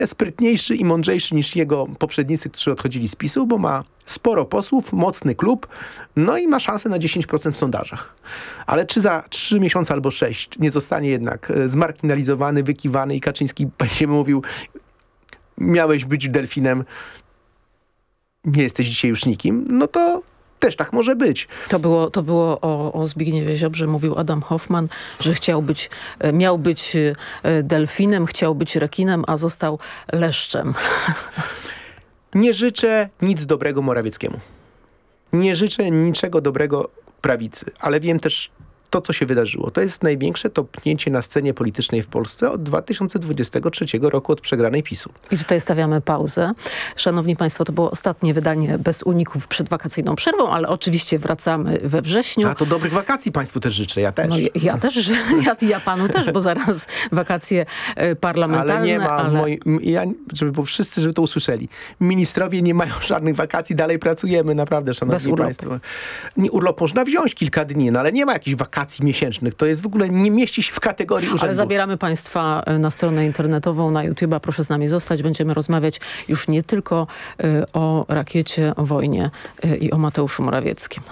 jest sprytniejszy i mądrzejszy niż jego poprzednicy, którzy odchodzili z PiS-u, bo ma sporo posłów, mocny klub, no i ma szansę na 10% w sondażach. Ale czy za 3 miesiące albo 6 nie zostanie jednak zmarginalizowany, wykiwany i Kaczyński się mówił, miałeś być delfinem, nie jesteś dzisiaj już nikim, no to też tak może być. To było o Zbigniewie Ziobrze, mówił Adam Hoffman, że miał być delfinem, chciał być rekinem, a został leszczem. Nie życzę nic dobrego Morawieckiemu. Nie życzę niczego dobrego prawicy, ale wiem też to, co się wydarzyło. To jest największe topnięcie na scenie politycznej w Polsce od 2023 roku, od przegranej PiS-u. I tutaj stawiamy pauzę. Szanowni Państwo, to było ostatnie wydanie bez uników przed wakacyjną przerwą, ale oczywiście wracamy we wrześniu. A to dobrych wakacji Państwu też życzę, ja też. No, ja też, ja Panu też, bo zaraz wakacje parlamentarne. Ale nie ma, żeby wszyscy to usłyszeli. Ministrowie nie mają żadnych wakacji, dalej pracujemy, naprawdę, szanowni Państwo. Urlop można wziąć kilka dni, no ale nie ma jakichś wakacji miesięcznych. To jest w ogóle, nie mieści się w kategorii urzędu. Ale zabieramy Państwa na stronę internetową, na YouTube'a. Proszę z nami zostać. Będziemy rozmawiać już nie tylko o rakiecie, o wojnie i o Mateuszu Morawieckim.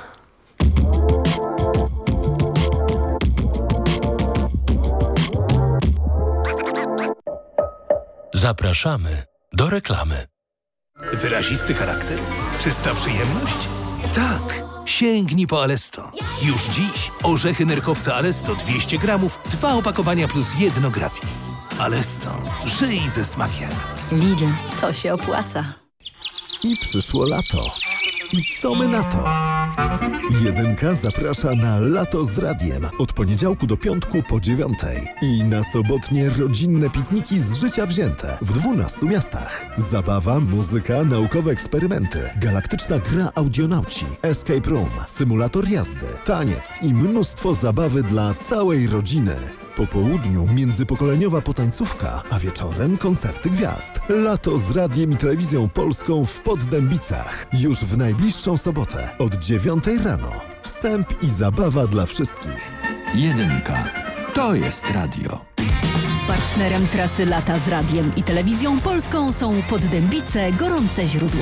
Zapraszamy do reklamy. Wyrazisty charakter? Czysta przyjemność? Tak! Sięgnij po Alesto. Już dziś orzechy nerkowca Alesto 200 gramów, 2 opakowania plus 1 gratis. Alesto. Żyj ze smakiem. Lidl, to się opłaca. I przyszło lato. I co my na to? Jedynka zaprasza na Lato z Radiem od poniedziałku do piątku po 9:00 i na sobotnie rodzinne pikniki z życia wzięte w 12 miastach. Zabawa, muzyka, naukowe eksperymenty, galaktyczna gra Audionauci, escape room, symulator jazdy, taniec i mnóstwo zabawy dla całej rodziny. Po południu międzypokoleniowa potańcówka, a wieczorem koncerty gwiazd. Lato z Radiem i Telewizją Polską w Poddębicach. Już w najbliższą sobotę od 9:00 rano. Wstęp i zabawa dla wszystkich. Jedynka. To jest radio. Partnerem trasy Lata z Radiem i Telewizją Polską są Poddębice, gorące źródła.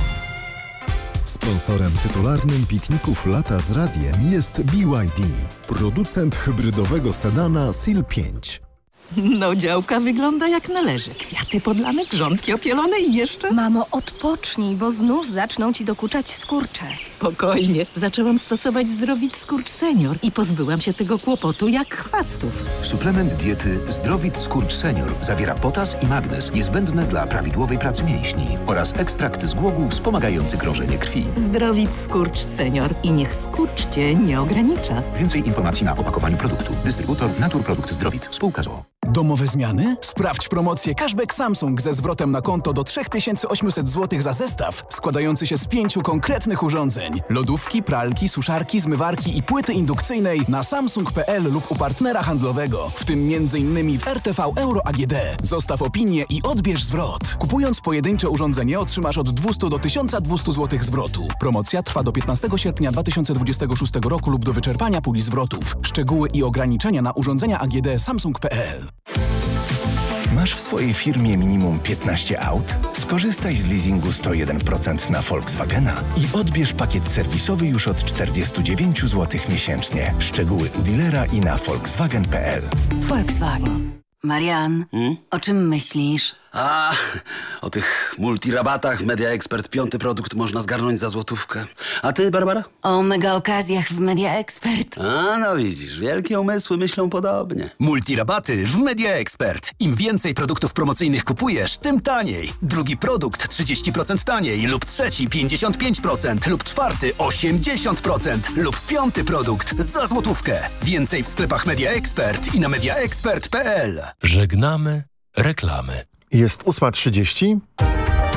Sponsorem tytularnym pikników Lata z Radiem jest BYD, producent hybrydowego sedana Seal 5. No, działka wygląda jak należy. Kwiaty podlane, grządki opielone i jeszcze... Mamo, odpocznij, bo znów zaczną ci dokuczać skurcze. Spokojnie. Zaczęłam stosować Zdrowit Skurcz Senior i pozbyłam się tego kłopotu jak chwastów. Suplement diety Zdrowit Skurcz Senior zawiera potas i magnez niezbędne dla prawidłowej pracy mięśni oraz ekstrakt z głogów wspomagający krążenie krwi. Zdrowit Skurcz Senior i niech skurcz cię nie ogranicza. Więcej informacji na opakowaniu produktu. Dystrybutor Naturprodukt Zdrowit. Spółka z o.o. Domowe zmiany? Sprawdź promocję Cashback Samsung ze zwrotem na konto do 3800 zł za zestaw składający się z 5 konkretnych urządzeń. Lodówki, pralki, suszarki, zmywarki i płyty indukcyjnej na samsung.pl lub u partnera handlowego, w tym m.in. w RTV Euro AGD. Zostaw opinię i odbierz zwrot. Kupując pojedyncze urządzenie otrzymasz od 200 do 1200 zł zwrotu. Promocja trwa do 15 sierpnia 2026 roku lub do wyczerpania puli zwrotów. Szczegóły i ograniczenia na urządzenia AGD samsung.pl. Masz w swojej firmie minimum 15 aut? Skorzystaj z leasingu 101% na Volkswagena i odbierz pakiet serwisowy już od 49 zł miesięcznie. Szczegóły u dealera i na volkswagen.pl. Volkswagen. Marian, o czym myślisz? O tych multirabatach Media Expert 5. produkt można zgarnąć za złotówkę. A ty, Barbara? O mega okazjach w Media Expert. No widzisz, wielkie umysły myślą podobnie. Multirabaty w Media Expert. Im więcej produktów promocyjnych kupujesz, tym taniej. Drugi produkt 30% taniej lub trzeci 55% lub czwarty 80% lub 5. produkt za złotówkę. Więcej w sklepach Media Expert i na mediaexpert.pl. Żegnamy reklamy. Jest 8:30.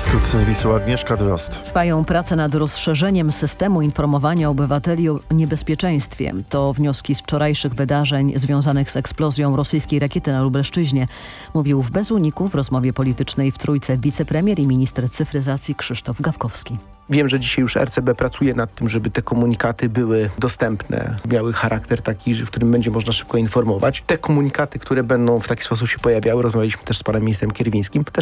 Skrót serwisu Agnieszka Drozd. Trwają prace nad rozszerzeniem systemu informowania obywateli o niebezpieczeństwie. To wnioski z wczorajszych wydarzeń związanych z eksplozją rosyjskiej rakiety na Lubelszczyźnie. Mówił w Bez Uniku w rozmowie politycznej w Trójce wicepremier i minister cyfryzacji Krzysztof Gawkowski. Wiem, że dzisiaj już RCB pracuje nad tym, żeby te komunikaty były dostępne, miały charakter taki, w którym będzie można szybko informować. Te komunikaty, które będą w taki sposób się pojawiały, rozmawialiśmy też z panem ministrem Kierwińskim, też